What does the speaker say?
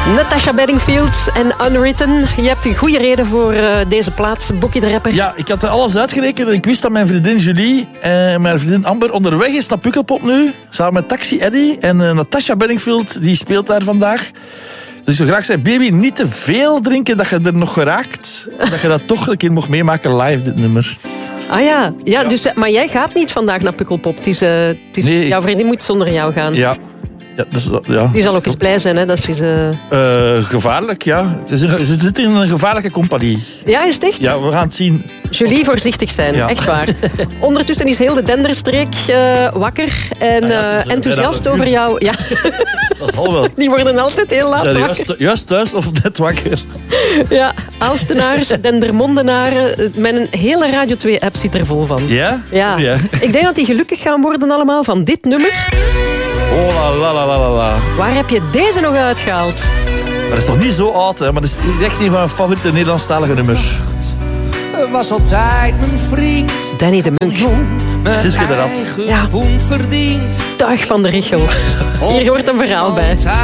Natasha Bedingfield en Unwritten. Je hebt een goede reden voor deze plaats, Bokkie de Rapper. Ja, ik had er alles uitgerekend. Ik wist dat mijn vriendin Julie en mijn vriendin Amber onderweg is naar Pukkelpop nu. Samen met Taxi Eddy. En Natasha Bedingfield, die speelt daar vandaag. Dus ik zou graag zeggen, baby, niet te veel drinken dat je er nog geraakt. Dat je dat toch een keer mocht meemaken live, dit nummer. Ah ja. Dus, maar jij gaat niet vandaag naar Pukkelpop. Nee. Jouw vriendin moet zonder jou gaan. Ja. Die zal ook eens blij zijn, hè, dat ze... Gevaarlijk, ja. Ze zit in een gevaarlijke compagnie. Ja, is het echt? Ja, we gaan het zien. Julie, voorzichtig zijn, ja. Echt waar. Ondertussen is heel de Denderstreek wakker en enthousiast over jou. Ja. Dat zal wel. Die worden altijd heel laat wakker. Juist thuis of net wakker. Ja, Aalstenaars, Dendermondenaren. Mijn hele Radio 2-app zit er vol van. Ja? Ja. Ja. Ik denk dat die gelukkig gaan worden allemaal van dit nummer. Oh la la la la la. Waar heb je deze nog uitgehaald? Dat is nog niet zo oud, hè, maar dat is echt een van mijn favoriete Nederlandstalige nummers. Was altijd mijn vriend. Danny de Munk. Siske de Rat. Ja. Tuig van de Richel. Hier hoort een verhaal bij.